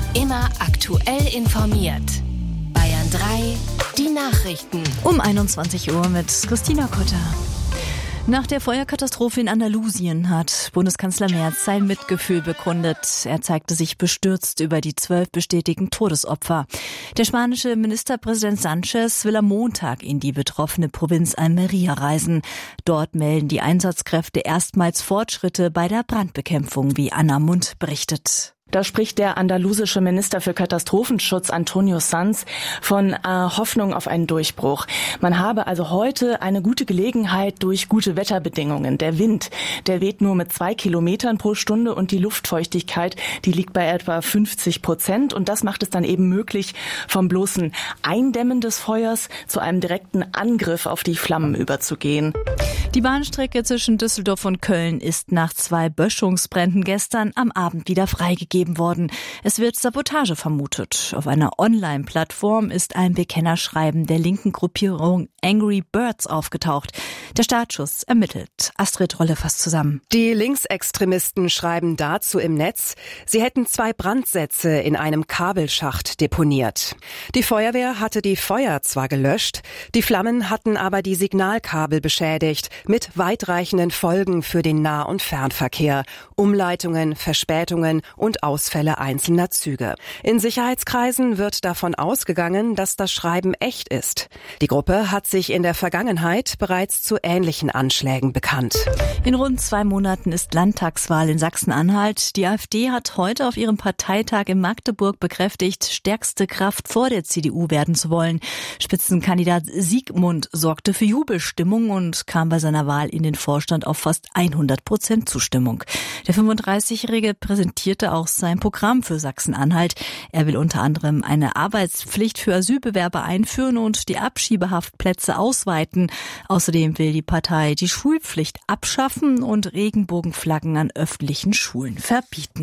Immer aktuell informiert. Bayern 3, die Nachrichten. Um 21 Uhr mit Christina Kotter. Nach der Feuerkatastrophe in Andalusien hat Bundeskanzler Merz sein Mitgefühl bekundet. Er zeigte sich bestürzt über die 12 bestätigten Todesopfer. Der spanische Ministerpräsident Sánchez will am Montag in die betroffene Provinz Almería reisen. Dort melden die Einsatzkräfte erstmals Fortschritte bei der Brandbekämpfung, wie Anna Mund berichtet. Da spricht der andalusische Minister für Katastrophenschutz Antonio Sanz von Hoffnung auf einen Durchbruch. Man habe also heute eine gute Gelegenheit durch gute Wetterbedingungen. Der Wind, der weht nur mit 2 Kilometern pro Stunde und die Luftfeuchtigkeit, die liegt bei etwa 50%. Und das macht es dann eben möglich, vom bloßen Eindämmen des Feuers zu einem direkten Angriff auf die Flammen überzugehen. Die Bahnstrecke zwischen Düsseldorf und Köln ist nach 2 Böschungsbränden gestern am Abend wieder freigegeben worden. Es wird Sabotage vermutet. Auf einer Online-Plattform ist ein Bekennerschreiben der linken Gruppierung Angry Birds aufgetaucht. Der Staatsschutz ermittelt. Astrid Rolle fasst zusammen. Die Linksextremisten schreiben dazu im Netz, sie hätten 2 Brandsätze in einem Kabelschacht deponiert. Die Feuerwehr hatte die Feuer zwar gelöscht, die Flammen hatten aber die Signalkabel beschädigt, mit weitreichenden Folgen für den Nah- und Fernverkehr, Umleitungen, Verspätungen und Ausfälle einzelner Züge. In Sicherheitskreisen wird davon ausgegangen, dass das Schreiben echt ist. Die Gruppe hat sich in der Vergangenheit bereits zu ähnlichen Anschlägen bekannt. In rund 2 Monaten ist Landtagswahl in Sachsen-Anhalt. Die AfD hat heute auf ihrem Parteitag in Magdeburg bekräftigt, stärkste Kraft vor der CDU werden zu wollen. Spitzenkandidat Siegmund sorgte für Jubelstimmung und kam bei seiner Wahl in den Vorstand auf fast 100% Zustimmung. Der 35-Jährige präsentierte auch sein Programm für Sachsen-Anhalt. Er will unter anderem eine Arbeitspflicht für Asylbewerber einführen und die Abschiebehaftplätze ausweiten. Außerdem will die Partei die Schulpflicht abschaffen und Regenbogenflaggen an öffentlichen Schulen verbieten.